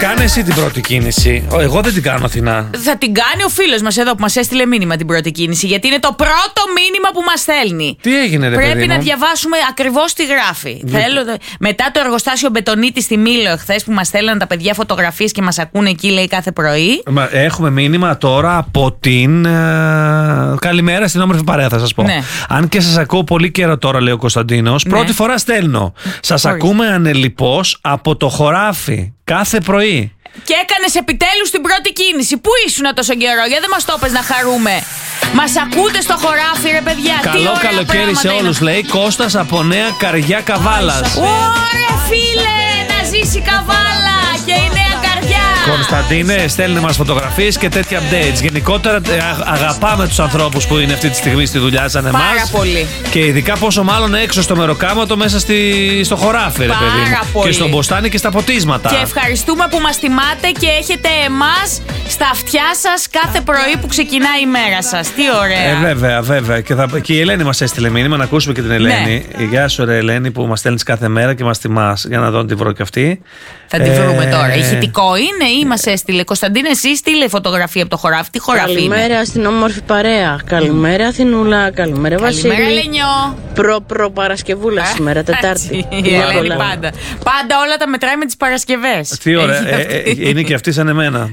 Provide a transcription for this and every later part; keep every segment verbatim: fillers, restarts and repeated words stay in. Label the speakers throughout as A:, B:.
A: κάνε εσύ την πρώτη κίνηση. Εγώ δεν την κάνω, Αθηνά.
B: Θα την κάνει ο φίλος μας εδώ που μας έστειλε μήνυμα την πρώτη κίνηση. Γιατί είναι το πρώτο μήνυμα που μας στέλνει.
A: Τι έγινε, ρε
B: Πρέπει
A: παιδί
B: να
A: μου?
B: διαβάσουμε ακριβώς τι γράφει. Θέλω, μετά το εργοστάσιο Μπετονίτη στη Μήλο εχθές που μας στέλναν τα παιδιά φωτογραφίες και μας ακούνε εκεί, λέει, κάθε πρωί.
A: Έχουμε μήνυμα τώρα από την. Uh, καλημέρα στην όμορφη παρέα, θα σας πω.
B: Ναι.
A: Αν και σας ακούω πολύ καιρό τώρα, λέει ο Κωνσταντίνος,
B: ναι.
A: πρώτη φορά στέλνω. Σας ακούμε ανελιπώς από το χωράφι κάθε πρωί.
B: Και έκανες επιτέλους την πρώτη κίνηση. Πού ήσουν τόσο καιρό, γιατί δεν μας το πες να χαρούμε? Μας ακούτε στο χωράφι, ρε παιδιά.
A: Καλό καλοκαίρι σε όλους, λέει Κώστας από Νέα Καρδιά Καβάλας.
B: Ωραία, φίλε, να ζήσει η Καβάλα και η Νέα Καρδιά.
A: Κωνσταντίνε, στέλνει μας φωτογραφίες και τέτοια updates. Γενικότερα αγαπάμε τους ανθρώπους που είναι αυτή τη στιγμή στη δουλειά σαν εμάς.
B: Πάρα πολύ.
A: Και ειδικά πόσο μάλλον έξω στο μεροκάματο, μέσα στη, στο χωράφι, ρε παιδί μου.
B: Πολύ.
A: Και στον μποστάνι και στα ποτίσματα.
B: Και ευχαριστούμε που μας τιμάτε και έχετε εμάς στα αυτιά σας κάθε πρωί που ξεκινάει η μέρα σας. Τι ωραία.
A: Ε, βέβαια, βέβαια. Και, θα, και η Ελένη μας έστειλε μήνυμα, να ακούσουμε και την Ελένη. Ναι. Γεια σου, ρε Ελένη, που μας στέλνεις κάθε μέρα και μας τιμάς. Για να δω αν τη βρω κι αυτή.
B: Θα τη βρούμε
A: ε,
B: τώρα. Ηχητικό είναι ή μας έστειλε? Κωνσταντίνε, εσύ στείλε φωτογραφία από το χωράφι. Τι χωράφι?
C: Καλημέρα είναι? Στην όμορφη παρέα. Καλημέρα Αθηνούλα. Καλημέρα Βασίλη.
B: Καλημέρα Λενιό.
C: Προ προ Παρασκευούλα σήμερα, Τετάρτη.
B: Η Ελένη πάντα. Πάντα όλα τα μετράει με τις Παρασκευές.
A: Τι ωραία. ε, ε, είναι και αυτή σαν εμένα.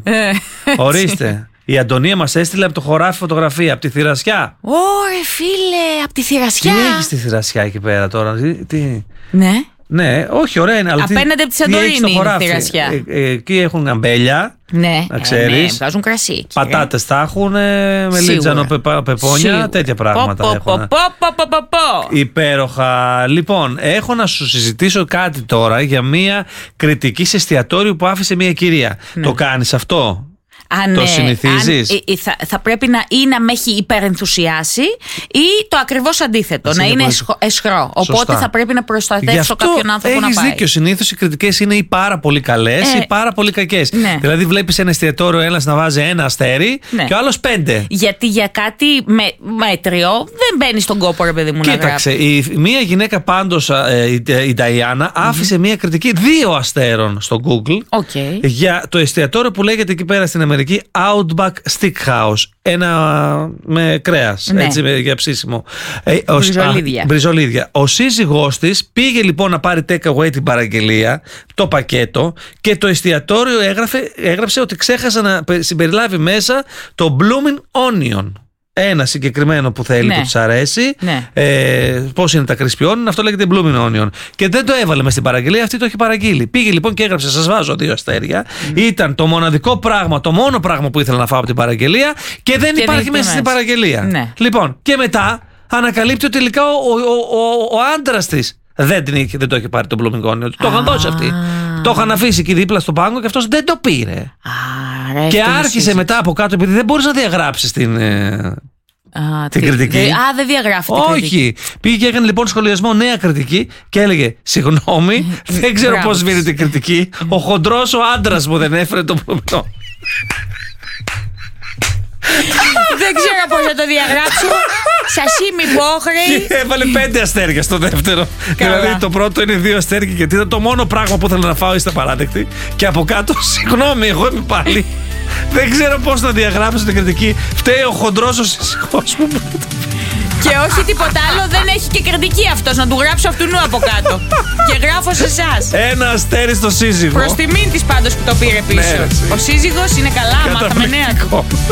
A: Ορίστε. Η Αντωνία μας έστειλε από το χωράφι φωτογραφία, από τη Θηρασιά.
B: Ωρε φίλε, από τη Θηρασιά.
A: Τι έχεις στη Θηρασιά εκεί πέρα τώρα? Τι, τι...
B: Ναι.
A: Ναι, όχι, ωραία είναι. Αλλά
B: απέναντι από τη Σαντορίνη είναι η Θηρασιά.
A: Ε, ε, εκεί έχουν αμπέλια.
B: Ναι,
A: να ξέρεις.
B: Ε, ναι, βγάζουν κρασί.
A: Πατάτες τα έχουν, με λίτζανο πεπα, πεπόνια, σίγουρα. Τέτοια πράγματα
B: πο,
A: έχουν.
B: Πο, πο, πο, πο, πο.
A: Υπέροχα. Λοιπόν, έχω να σου συζητήσω κάτι τώρα για μια κριτική σε εστιατόριο που άφησε μια κυρία. Ναι. Το κάνεις αυτό?
B: Αν,
A: το συνηθίζεις?
B: Αν, θα, θα πρέπει να ή να με έχει υπερενθουσιάσει ή το ακριβώς αντίθετο, να είναι εσχ, εσχρό. Οπότε σωστά. Θα πρέπει να προστατεύσω κάποιον άνθρωπο να πάει.
A: Έχεις δίκιο. Συνήθως οι κριτικές είναι ή πάρα πολύ καλές ε, ή πάρα πολύ κακές.
B: Ναι.
A: Δηλαδή βλέπεις ένα εστιατόριο, ένας να βάζει ένα αστέρι, ναι, και ο άλλος πέντε.
B: Γιατί για κάτι με, μέτριο δεν μπαίνει στον κόπο, ρε παιδί μου.
A: Κοίταξε, η, μία γυναίκα πάντως, η, η Νταϊάννα, mm-hmm. άφησε μία κριτική δύο αστέρων στο Google
B: okay.
A: για το εστιατόριο που λέγεται εκεί πέρα στην Αμερική Outback Steakhouse. Ένα με κρέας, ναι, έτσι, για ψήσιμο.
B: Μπριζολίδια.
A: Μπριζολίδια. Ο σύζυγός της πήγε λοιπόν να πάρει take away την παραγγελία, το πακέτο, και το εστιατόριο έγραφε, έγραψε ότι ξέχασε να συμπεριλάβει μέσα το blooming onion. Ένα συγκεκριμένο που θέλει, ναι, που της αρέσει.
B: Ναι.
A: Ε, πώς είναι τα crispy onion, αυτό λέγεται blooming onion. Και δεν το έβαλε μες στην παραγγελία, αυτή το έχει παραγγείλει. Πήγε λοιπόν και έγραψε: σας βάζω δύο αστέρια. Mm. Ήταν το μοναδικό πράγμα, το μόνο πράγμα που ήθελα να φάω από την παραγγελία και δεν και υπάρχει μέσα στην παραγγελία.
B: Ναι.
A: Λοιπόν, και μετά ανακαλύπτει ότι τελικά ο, ο, ο, ο, ο άντρας της δεν, την είχε, δεν το είχε πάρει το blooming onion. Το είχαν δώσει αυτοί. Το είχαν αφήσει εκεί δίπλα στο πάγκο και αυτός δεν το πήρε.
B: Α,
A: και άρχισε μετά από κάτω, επειδή δεν μπορείς να διαγράψεις την. Ε,
B: Α,
A: την
B: τι,
A: κριτική.
B: Δε, α, δεν διαγράφεται.
A: Όχι.
B: Κριτική.
A: Πήγε και έκανε λοιπόν σχολιασμό νέα κριτική και έλεγε: συγγνώμη, δεν ξέρω πώς βγαίνει η κριτική. Ο χοντρός ο άντρας μου δεν έφερε το πρόβλημα.
B: Δεν ξέρω πώς να το διαγράψω. Σας είμαι υπόχρεη.
A: Και έβαλε πέντε αστέρια στο δεύτερο. Καλά. Δηλαδή το πρώτο είναι δύο αστέρια γιατί ήταν το μόνο πράγμα που ήθελα να φάω, είστε παράδεκτοι. Και από κάτω, συγγνώμη, εγώ είμαι πάλι. Δεν ξέρω πώς να διαγράψω την κριτική. Φταίει ο χοντρός ο σύζυγός μου.
B: Και όχι τίποτα άλλο, δεν έχει και κριτική αυτός. Να του γράψω αυτού νου από κάτω. Και γράφω σε εσάς.
A: Ένα αστέρι στο σύζυγο.
B: Προς τιμήν της πάντως που το πήρε πίσω. Ναι, ο σύζυγος είναι καλά, μάθαμε νέα.